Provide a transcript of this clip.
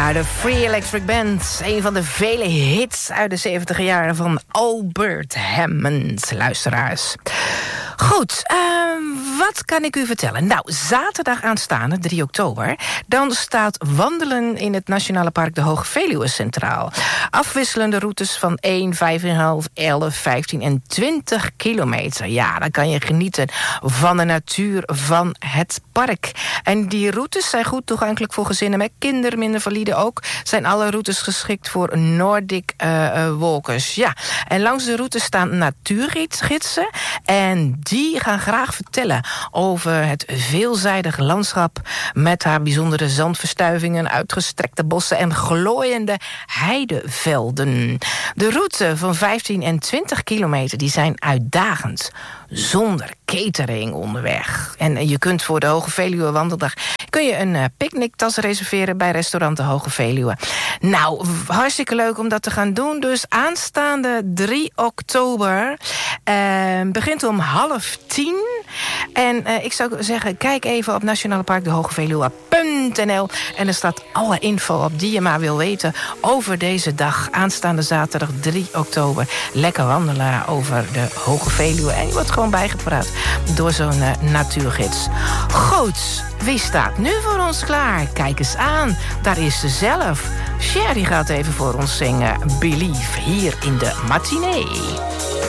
De Free Electric Band. Een van de vele hits uit de 70 jaren van Albert Hammond, luisteraars. Goed, wat kan ik u vertellen? Nou, zaterdag aanstaande, 3 oktober... dan staat wandelen in het Nationale Park de Hoge Veluwe centraal. Afwisselende routes van 1, 5,5, 11, 15 en 20 kilometer. Ja, dan kan je genieten van de natuur van het park. En die routes zijn goed toegankelijk voor gezinnen met kinderen, minder valide ook. Zijn alle routes geschikt voor Nordic walkers. Ja, en langs de route staan natuurgidsen. En die gaan graag vertellen over het veelzijdige landschap met haar bijzondere zandverstuivingen, uitgestrekte bossen en glooiende heidevelden. De route van 15 en 20 kilometer die zijn uitdagend, zonder catering onderweg. En je kunt voor de Hoge Veluwe Wandeldag kun je een picknicktas reserveren bij restaurant de Hoge Veluwe. Nou, hartstikke leuk om dat te gaan doen. Dus aanstaande 3 oktober begint om 9:30. En ik zou zeggen, kijk even op nationaleparkdehogeveluwe.nl en er staat alle info op die je maar wil weten over deze dag. Aanstaande zaterdag 3 oktober. Lekker wandelen over de Hoge Veluwe. En je wordt gewoon bijgepraat door zo'n natuurgids. Goed, wie staat nu voor ons klaar? Kijk eens aan, daar is ze zelf. Cher die gaat even voor ons zingen Believe hier in de matinee.